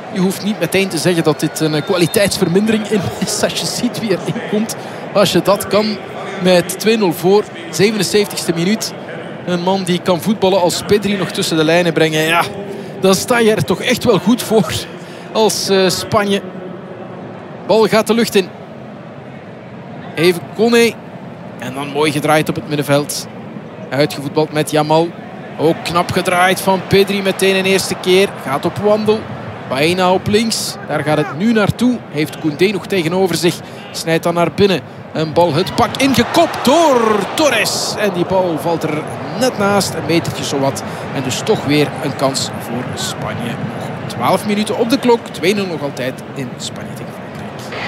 Je hoeft niet meteen te zeggen dat dit een kwaliteitsvermindering is als je ziet wie erin komt. Als je dat kan met 2-0 voor, 77ste minuut. Een man die kan voetballen als Pedri nog tussen de lijnen brengen. Ja, dan sta je er toch echt wel goed voor als Spanje. Bal gaat de lucht in. Even Koné. En dan mooi gedraaid op het middenveld. Uitgevoetbald met Yamal. Ook knap gedraaid van Pedri meteen een eerste keer. Gaat op wandel. Baena op links. Daar gaat het nu naartoe. Heeft Koundé nog tegenover zich. Snijdt dan naar binnen. Een bal het pak ingekopt door Torres. En die bal valt er net naast. Een metertje zowat. En dus toch weer een kans voor Spanje. Nog 12 minuten op de klok. 2-0 nog altijd in Spanje.